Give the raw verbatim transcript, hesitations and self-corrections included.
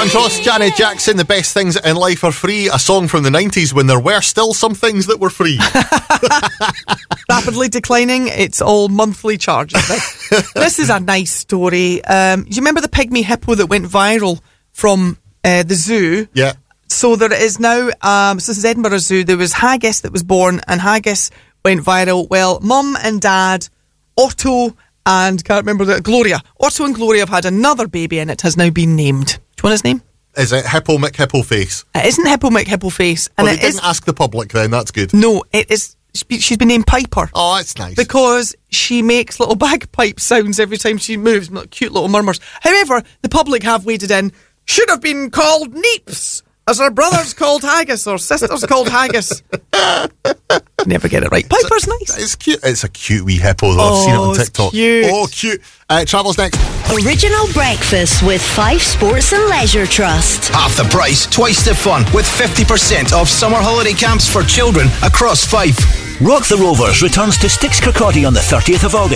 Frank Ross, Janet Jackson, The Best Things in Life Are Free, a song from the nineties when there were still some things that were free. Rapidly declining, it's all monthly charges. This is a nice story. Um, do you remember the pygmy hippo that went viral from uh, the zoo? Yeah. So there is now, um, so this is Edinburgh Zoo, there was Haggis that was born, and Haggis went viral. Well, Mum and Dad, Otto and, can't remember, the Gloria. Otto and Gloria have had another baby, and it has now been named. Do you want his name? Is it Hippo McHippoface? It isn't Hippo McHippoface. And Well, it they didn't is, ask the public then, that's good. No, it is, she's been named Piper. Oh, that's nice. Because she makes little bagpipe sounds every time she moves, cute little murmurs. However, the public have waded in, should have been called Neeps, as her brother's called Haggis, or sister's called Haggis. Never get it right. Piper's nice. It's cute. It's a cute wee hippo, though. Oh, I've seen it on it's TikTok. cute. Oh, cute. Uh, Travels next. Original breakfast with Fife Sports and Leisure Trust. Half the price, twice the fun, with fifty percent off summer holiday camps for children across Fife. Rock the Rovers returns to Sticks Kirkcaldy on the thirtieth of August.